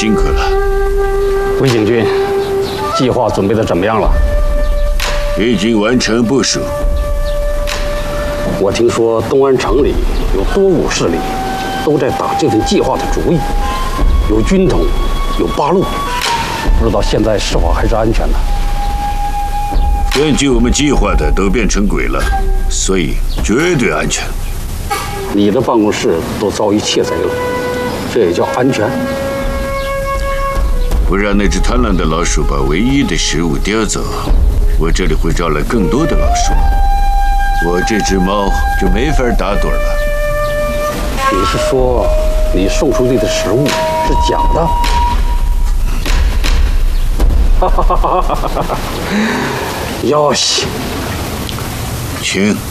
辛苦了。 魏景军，计划准备的怎么样了？ 已经完成部署。 我听说东安城里有多股势力，都在打这份计划的主意，有军统，有八路，不知道现在是否还是安全的。 根据我们计划的都变成鬼了，所以绝对安全。 你的办公室都遭遇窃贼了，这也叫安全？ 不让那只贪婪的老鼠把唯一的食物叼走，我这里会招来更多的老鼠，我这只猫就没法打盹了。 你是说你送出去的食物是假的？哈哈哈哈哈！哟西， 请。